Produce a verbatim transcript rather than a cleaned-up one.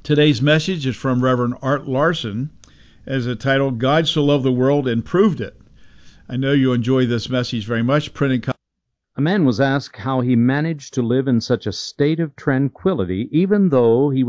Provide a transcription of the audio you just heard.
Today's message is from Reverend Art Larson, as a title, God So Loved the World and Proved It. I know you enjoy this message very much. Printed copy. A man was asked how he managed to live in such a state of tranquility, even though he